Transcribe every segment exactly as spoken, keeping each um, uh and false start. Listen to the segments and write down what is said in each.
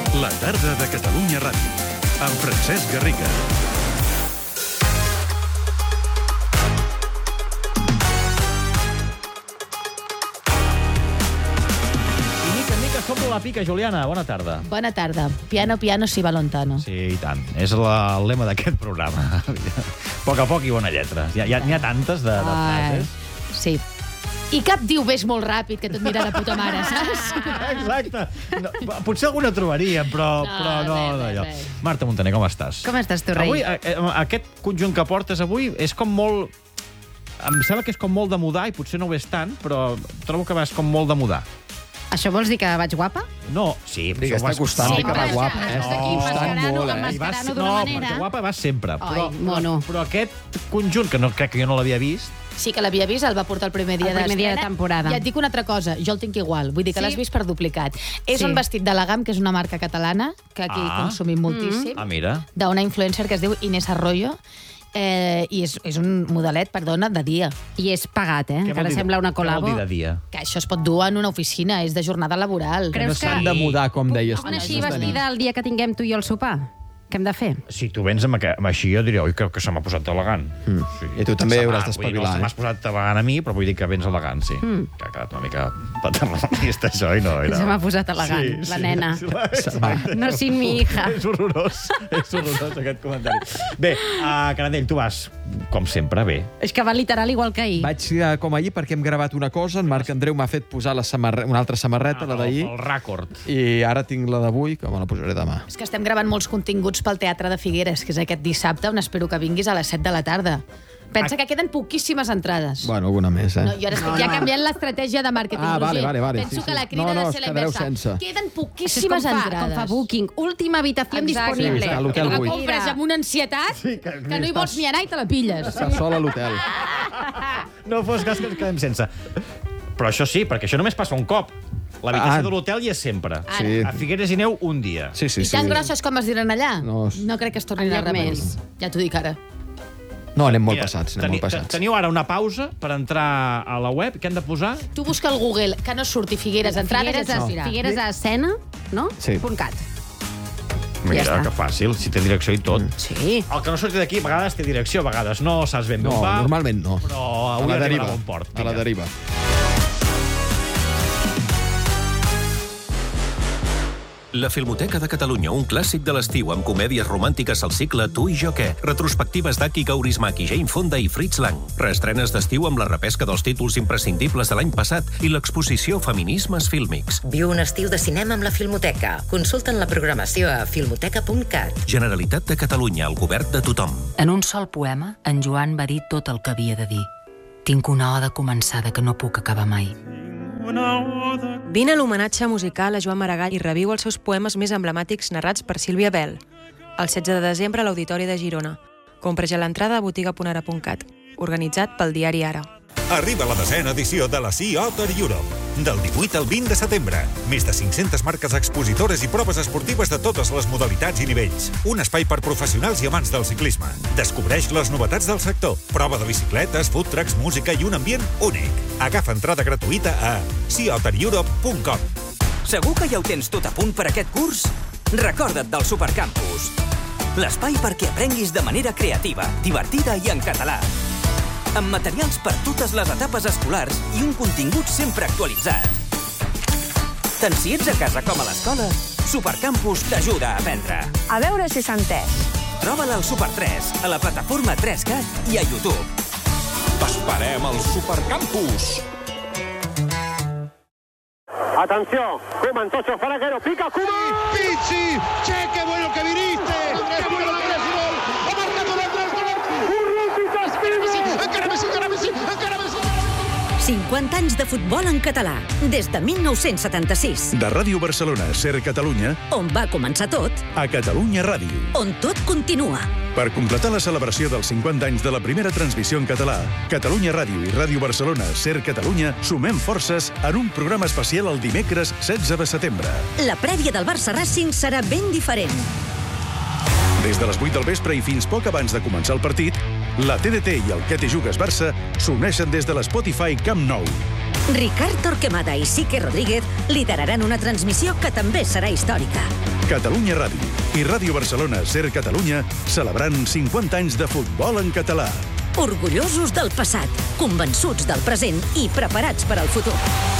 La tarda de Catalunya Ràdio, amb Francesc Garriga. Com la pica, Juliana? Bona tarda. Bona tarda. Piano, piano, si va lontano. Sí, i tant. És la, el lema d'aquest programa. A poc a poc i bona lletra. N'hi ha, ha tantes de, de frases. Sí. I cap diu ves molt ràpid, que tot mira de puta mare, saps? Exacte. No, potser alguna trobaríem, però no. Però no, res, no, res. Marta Montaner, com estàs? Com estàs tu, rei? Avui, eh, aquest conjunt que portes avui és com molt... Em sembla que és com molt de mudar, i potser no ho és tant, però trobo que vas com molt de mudar. Això vols dir que vaig guapa? No, sí, però Digue, està costant sí, que va guapa. Eh? Està Costant molt, eh? I vas, Mascarant-ho no, d'una manera. perquè guapa vas sempre. Però, Ai, mono. Però, però aquest conjunt, que no, crec que jo no l'havia vist... Sí que l'havia vist, el va portar el primer dia El primer dia de d'estrena. temporada. I et dic una altra cosa, jo el tinc igual. Vull dir que Sí? l'has vist per duplicat. És Sí. un vestit d'Elegam, que és una marca catalana, que aquí Ah. consumim moltíssim, Ah, mira. d'una influencer que es diu Inés Arroyo, eh, i és, és un modelet, perdona, de dia. I és pagat, eh? Què vol Encara dir- sembla una Què vol col·labo. dir de dia? Que això es pot dur en una oficina, és de jornada laboral. Creus No que- s'han de mudar, com deies Puc tu. anar així no és vestida el dia que tinguem tu i jo el sopar? Què hem de fer? Si tu vens amb, aqu- amb així, jo diria, oi, crec que se m'ha posat elegant. Mm. I tu també Se hauràs m'ha- d'espavilar, vull dir, No eh? se m'has posat elegant a mi, però vull dir que vens elegant, sí. Mm. Que ha quedat una mica paternalista, això, i no... I no. Se m'ha posat elegant, la nena. Sí, exacte. No sin mi hija. És horrorós, és horrorós aquest comentari. Bé, uh, Caradell, tu vas, com sempre, bé. És que va literal igual que ahir. Vaig eh, com ahir perquè hem gravat una cosa, en Marc Andreu m'ha fet posar la samarre... una altra samarreta, la d'ahir, El, el rècord. i ara tinc la d'avui, que me la posaré demà. És que estem gravant molts continguts pel Teatre de Figueres, que és aquest dissabte, on espero que vinguis a les set de la tarda. Pensa que queden poquíssimes entrades. Bueno, alguna més, eh? No, jo ara estic ja canviant l'estratègia de màrqueting. Ah, vale, Roger. vale, vale, Penso sí, que sí. la crida No, no, ha de us ser la quedareu inversa. sense. Queden Això és poquíssimes com fa, entrades. com fa Booking. Última habitació Exacte. disponible. Sí, a l'hotel Que la vuit. compres amb una ansietat Sí, que- que no hi vols ni anar i te la pilles. Està sol a l'hotel. No fos cas que ens quedem sense. Però això sí, perquè això només passa un cop. L'habitació Ah. de l'hotel hi és sempre. Sí. A Figueres hi aneu un dia. Sí, sí, I sí. tan grosses com es diran allà? No. No crec que es tornin a Enlloc repetir. més. Ja t'ho dic ara. No, anem molt Mira, passats, anem teni- molt passats. Teniu ara una pausa per entrar a la web. Què hem de posar? Tu busca al Google, que no surti Figueres, entrades Figueres, ja et a, sortirà. Figueres a escena, no? Sí. Punt cat. Mira, està. que fàcil, si té direcció i tot. Sí. El que no surti d'aquí, a vegades té direcció, a vegades no, saps ben bé No, on va. normalment no. Però A avui la arribarà deriva. a bon port. A la Vinga. deriva. La Filmoteca de Catalunya, un clàssic de l'estiu amb comèdies romàntiques al cicle Tu i jo què, retrospectives d'Aki Kaurismäki, Jane Fonda i Fritz Lang, reestrenes d'estiu amb la repesca dels títols imprescindibles de l'any passat i l'exposició Feminismes fílmics. Viu un estiu de cinema amb la Filmoteca. Consulta'n la programació a filmoteca punt cat. Generalitat de Catalunya, el govern de tothom. En un sol poema, en Joan va dir tot el que havia de dir. Tinc una oda començada que no puc acabar mai. Vine a l'homenatge musical a Joan Maragall i reviu els seus poemes més emblemàtics narrats per Sílvia Bell. El setze de desembre a l'Auditori de Girona. Compra ja l'entrada a botiga punt ara punt cat. Organitzat pel diari Ara. Arriba la desena edició de la Sea Otter Europe. Del divuit al vint de setembre. Més de cinc-centes marques expositores i proves esportives de totes les modalitats i nivells. Un espai per professionals i amants del ciclisme. Descobreix les novetats del sector. Prova de bicicletes, food trucks, música i un ambient únic. Agafa entrada gratuïta a sea otter europe punt com. Segur que ja ho tens tot a punt per aquest curs? Recorda't del Supercampus. L'espai perquè aprenguis de manera creativa, divertida i en català. Amb materials per totes les etapes escolars i un contingut sempre actualitzat. Tant si ets a casa com a l'escola, Supercampus t'ajuda a aprendre. A veure si s'ha entès. Troba-la al Super tres, a la plataforma tres cat i a YouTube. T'esperem al Supercampus! Atención, Koeman, socio Faraguero, pica Koeman. Pizzi, che, qué bueno que viniste. Qué bueno que eres gol. Ha marcado el Andrés Gol. Urruti, encara Messi, encara Messi, encara Messi, encara Messi. cinquanta anys de futbol en català, des de mil nou-cents setanta-sis. De Ràdio Barcelona, Ser Catalunya, On va començar tot, a Catalunya Ràdio. on tot continua. Per completar la celebració dels cinquanta anys de la primera transmissió en català, Catalunya Ràdio i Ràdio Barcelona, Ser Catalunya, sumem forces en un programa especial el dimecres setze de setembre. La prèvia del Barça Racing serà ben diferent. Des de les vuit del vespre i fins poc abans de començar el partit, la T D T i el Que t'hi jugues Barça s'uneixen des de l'Spotify Camp Nou. Ricard Torquemada i Sique Rodríguez lideraran una transmissió que també serà històrica. Catalunya Ràdio i Ràdio Barcelona Ser Catalunya celebrant cinquanta anys de futbol en català. Orgullosos del passat, convençuts del present i preparats per al futur.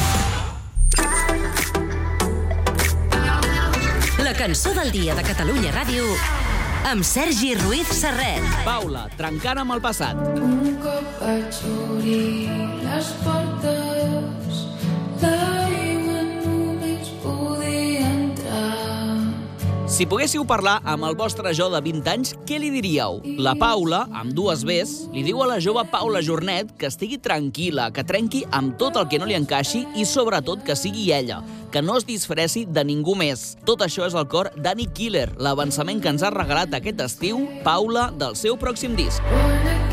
La cançó del dia de Catalunya Ràdio amb Sergi Ruiz Serret. Paula, trencant amb el passat. Un cop vaig obrir les portes, l'aigua només podia entrar. Si poguéssiu parlar amb el vostre jo de vint anys, què li diríeu? La Paula, amb dues Bs, li diu a la jove Paula Jornet que estigui tranquil·la, que trenqui amb tot el que no li encaixi i, sobretot, que sigui ella, que no es disfressi de ningú més. Tot això és el cor d'Annie Killer, l'avançament que ens ha regalat aquest estiu Paula del seu pròxim disc.